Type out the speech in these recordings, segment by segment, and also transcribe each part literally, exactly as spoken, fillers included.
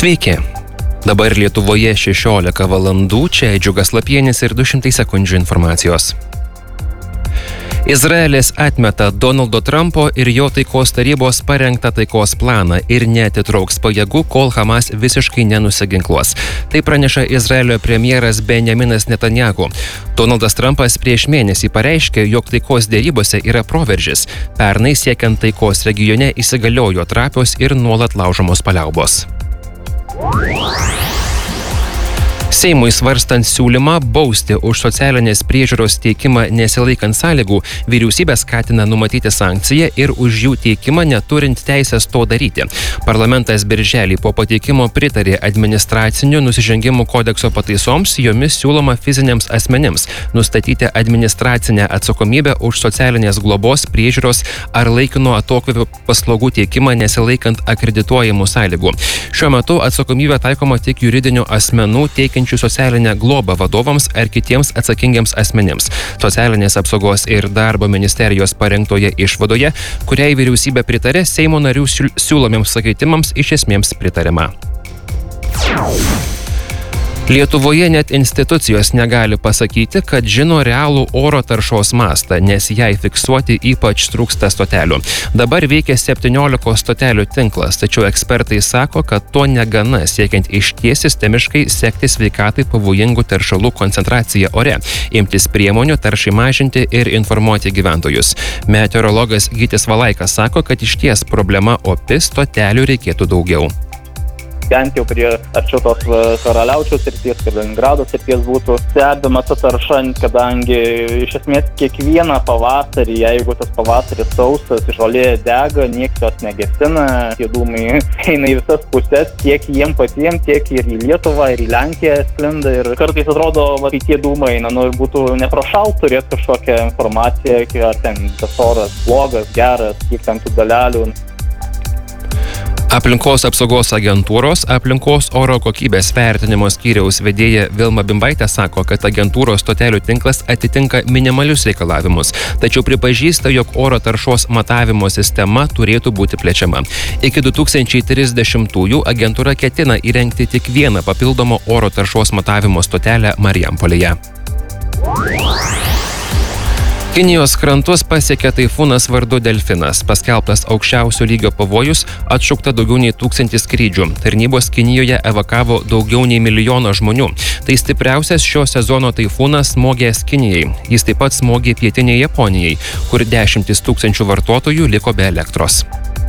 Sveiki. Dabar Lietuvoje šešiolika valandų, čia Džiugas Lapienis ir du šimtai sekundžių informacijos. Izraelis atmeta Donaldo Trumpo ir jo taikos tarybos parengtą taikos planą ir neatitrauks pajėgų, kol Hamas visiškai nenusiginkluos. Tai praneša Izraelio premjeras Benjaminas Netanyahu. Donaldas Trumpas prieš mėnesį pareiškė, jog taikos dėrybose yra proveržis. Pernai siekiant taikos regione įsigaliojo trapios ir nuolat laužomos paliaubos. Seimui svarstant siūlymą bausti už socialinės priežiūros teikimą nesilaikant sąlygų, vyriausybė skatina numatyti sankciją ir už jų teikimą neturint teisės to daryti. Parlamentas birželį po pateikimo pritarė administracinių nusižengimų kodekso pataisoms, jomis siūloma fiziniams asmenims nustatyti administracinę atsakomybę už socialinės globos, priežiūros ar laikino atokvėpio paslaugų teikimą nesilaikant akredituojamų sąlygų. Šiuo metu atsakomybė taikoma tik juridinių asmenų teikiančių socialinę globą vadovams ar kitiems atsakingiams asmenims. Socialinės apsaugos ir darbo ministerijos parengtoje išvadoje, kuriai vyriausybė pritarė, Seimo narių siūlomiems pakeitimams iš esmės pritariama. Lietuvoje net institucijos negali pasakyti, kad žino realų oro taršos mastą, nes jai fiksuoti ypač trūksta stotelių. Dabar veikia septyniolikos stotelių tinklas, tačiau ekspertai sako, kad to negana siekiant išties sistemiškai sekti sveikatai pavojingų teršalų koncentraciją ore, imtis priemonių taršai mažinti ir informuoti gyventojus. Meteorologas Gytis Valaikas sako, kad išties problema opi, stotelių reikėtų daugiau. Bent jau prie arčiau tos Karaliaučiaus srities, Kaliningrado srities būtų stebima ta tarša, kadangi iš esmės kiekvieną pavasarį, jeigu tas pavasaris sausas, žolė dega, niekas jos negesina, tie dūmai eina į visas pusės, tiek jiem patiem, tiek ir į Lietuvą, ir į Lenkiją sklinda ir kartais atrodo, va, kai tie dūmai eina, nu, būtų neprašaut turėti kažkokią informaciją, ar ten tas oras blogas, geras, kiek ten tų dalelių. Aplinkos apsaugos agentūros aplinkos oro kokybės vertinimo skyriaus vedėja Vilma Bimbaitė sako, kad agentūros stotelių tinklas atitinka minimalius reikalavimus, tačiau pripažįsta, jog oro taršos matavimo sistema turėtų būti plečiama. Iki du tūkstančiai trisdešimtųjų agentūra ketina įrengti tik vieną papildomą oro taršos matavimo stotelę Marijampolėje. Kinijos krantus pasiekė taifūnas vardu Delfinas. Paskelbtas aukščiausio lygio pavojus, atšaukta daugiau nei tūkstantis skrydžių. Tarnybos Kinijoje evakavo daugiau nei milijoną žmonių. Tai stipriausias šio sezono taifūnas smogęs Kinijai. Jis taip pat smogė pietinei Japonijai, kur dešimtis tūkstančių vartotojų liko be elektros.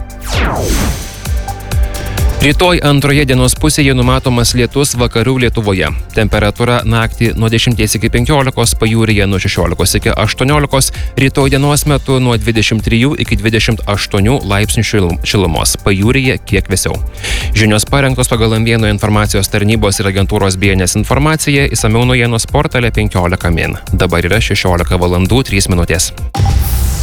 Rytoj antroje dienos pusėje numatomas lietus vakarų Lietuvoje. Temperatūra naktį nuo dešimties iki penkiolikos, pajūryje nuo šešiolikos iki aštuoniolikos, rytoj dienos metu nuo dvidešimt trijų iki dvidešimt aštuonių laipsnių šilumos, pajūryje kiek vėsiau. Žinios parengtos pagal M vieno informacijos tarnybos ir agentūros B N S informaciją, išsamiau naujienos portale penkiolika min. Dabar yra šešiolika valandų trys minutės.